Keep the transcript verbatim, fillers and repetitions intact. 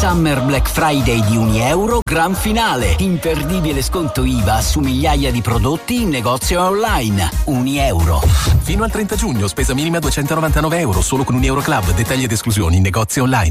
Summer Black Friday di Unieuro, gran finale. Imperdibile sconto I V A su migliaia di prodotti in negozio e online. Unieuro. Fino al trenta giugno, spesa minima duecentonovantanove euro, solo con Unieuro Club. Dettagli ed esclusioni in negozio online.